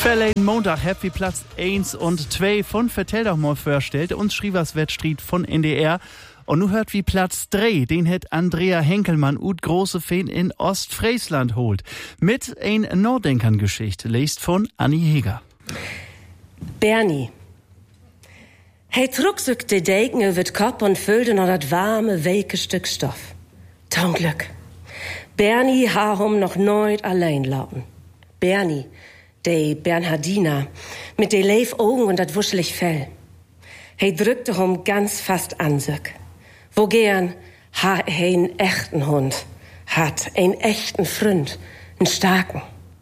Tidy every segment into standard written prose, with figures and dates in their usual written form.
Verleden Montag habt ihr Platz 1 und 2 von Vertell doch mal vorstellt. Uns Schrievers Wettstried von NDR. Und nu hört wie Platz 3, den hat Andrea Henkelmann ut große Fan in Ostfriesland holt. Mit ein Norddenkern-Geschichte, lest von Annie Heger. Bernie. Hij trug sich de Deken über het Kopf und füllte noch dat warme, welke Stück Stoff. Ton Glück. Bernie ha hom noch nooit allein lauten. Bernie, de Bernhardiner, mit de Leifaugen und dat wuschelig Fell. Hij drückte hom ganz fast an sich. Wo gern ha ein echten Hund, hat ein echten Freund, einen starken.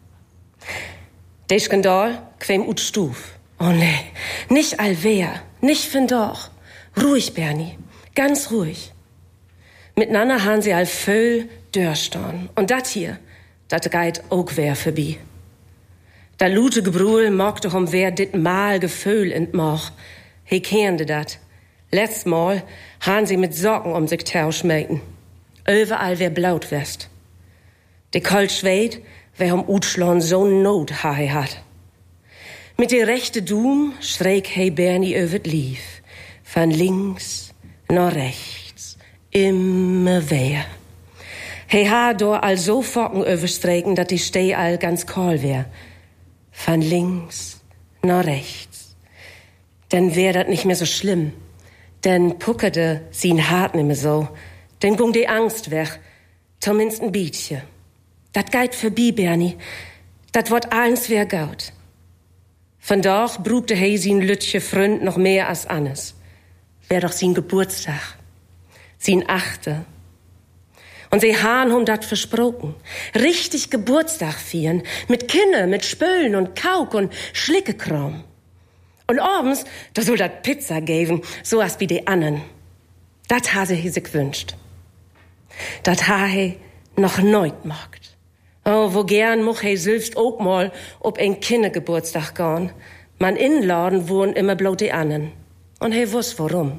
De Skandal quem ut Stuf. Oh nee, nicht allwer, nicht fin doch. Ruhig, Bernie, ganz ruhig. Miteinander han sie all voll dörrstorn. Und dat hier, dat geit ook wer vorbei. Da lute Gebrühl mochte hom wer dit Mal Gefühl in Moch. He kernde dat. Letzt Mal han sie mit Socken um sich tauschmeten. Überall wer blaut west. De Kolt Schwed, wer hom utschlon so Not ha he hat. Mit de rechte Doom schräg he Bernie övet lief. Von links nach rechts, immer wer. He ha do all so Focken överstreken, dat die Steh all ganz kahl wär. Von links nach rechts. Denn wär dat nicht mehr so schlimm. Denn puckerte sie'n Hart nimmer so. Denn gung die Angst weg. Zumindest ein Bietje. Dat geit vorbei, Bernie. Dat wort eins wär gaut. Von doch brugte he sie'n Lütje Freund noch mehr als Annes. Wär doch sie'n Geburtstag. Sie'n Achte. Und sie han hom dat versprochen. Richtig Geburtstag feiern. Mit Kinne, mit Spölen und Kauk und Schlickekram. Und abends, da soll dat Pizza geben, so as wie die annen. Dat ha sie sich gewünscht. Dat ha he noch neut magt. Oh, wo gern moch he selbst ook mal ob ein Kindergeburtstag gehen. Man inladen wohn immer bloß die annen. Und he wuss warum.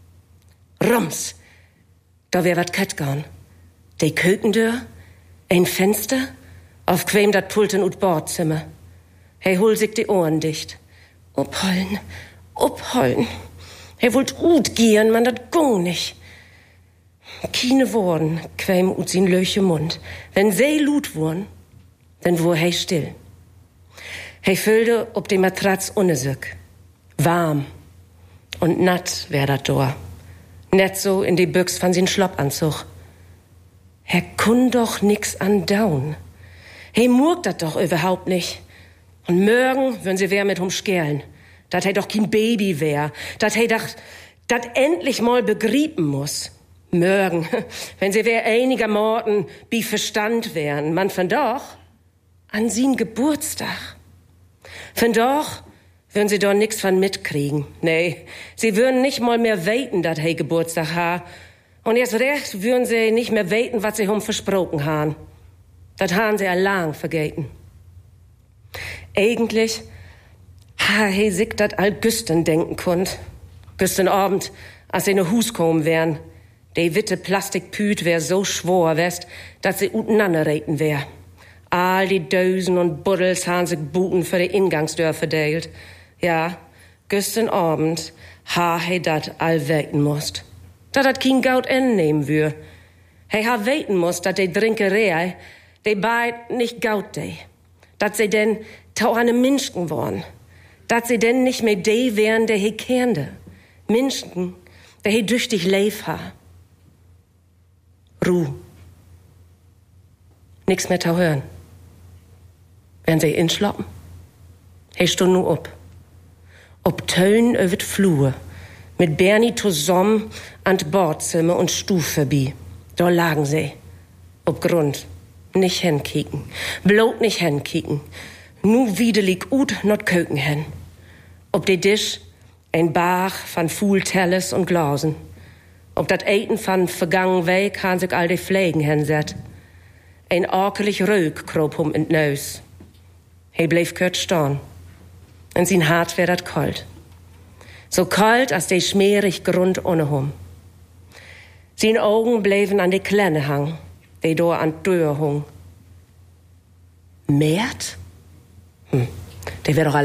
Rums, da wär wat kött gehen. Die Kökendür, ein Fenster, auf quem dat Pulten ut Bordzimmer. He hol sich die Ohren dicht. Uphollen. He wollt ut gieren, man dat gung nicht. Keine Worten quäm ut sin löche Mund. Wenn sie lut wurn, dann wur he still. He füllte ob de Matratz unnesück. Warm und natt wär dat Dor. Net so in die Büchs von sin Schloppanzug. He kun doch nix andaun. He murkt dat doch überhaupt nicht. Und morgen würden sie wer mit hum skerlen. Dat he doch kein Baby wär. Dat he dacht, dat endlich mal begrieben muss. Morgen, wenn sie wer einigermaßen bi Verstand wären. Man von doch an sin Geburtstag. Von doch würden sie doch nix von mitkriegen. Nee, sie würden nicht mal mehr weten, dat he Geburtstag ha. Und erst recht würden sie nicht mehr weten, was sie hum versprochen han. Dat han sie allang vergeten. Eigentlich ha he sich dat all Güsten denken konnt. Güsten Abend, als sie ne Hus kommen wären. De witte Plastikpüt wär so schwor west, dat sie uteinander reten wär. All die Dösen und Buddels han sich Buten für de Ingangstür verdeelt. Ja, Güsten Abend ha he dat all weten musst. Dat dat kein Gaut nehmen wür. He ha weten musst, dat de Drinkerei, de beid nicht Gaut de. Dat sie denn tau ane Minschken worn. Dat sie denn nicht mehr de wären, der he kernde. Minschken, der he düchtig leif ha. Ruh. Nix mehr tau hören. Werden sie inschloppen? He stund nu ob. Ob Töllen övet Flur. Mit Bernie zusammen an Bordzimmer und Stuf vorbei. Da lagen sie. Ob Grund. Nicht hinkicken. Bloß nicht hinkicken. Nu wiedelig ut not köken hen. Ob de Tisch ein Bach van Fuhltelles und Glasen. Ob dat Eten van vergangen Weg han sich all de Pflegen hinset. Ein orkelig Rög kroop hum in Neus. He bleef kurt stehen. En sin Hart wär dat kalt. So kalt, als de schmierig Grund ohne hum. Sin Augen bleven an de Klenne hang, de do an Dör hung. Mert? Ich wär doch